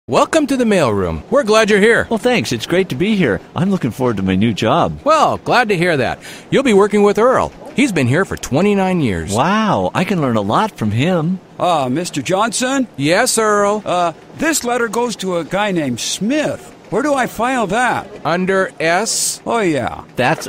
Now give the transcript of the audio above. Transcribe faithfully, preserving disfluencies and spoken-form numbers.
Welcome to the mailroom. We're glad you're here. Well, thanks. It's great to be here. I'm looking forward to my new job. Well, glad to hear that. You'll be working with Earl. He's been here for twenty-nine years. Wow, I can learn a lot from him. Uh, Mister Johnson? Yes, Earl. Uh, this letter goes to a guy named Smith. Where do I file that? Under S. Oh, yeah. That's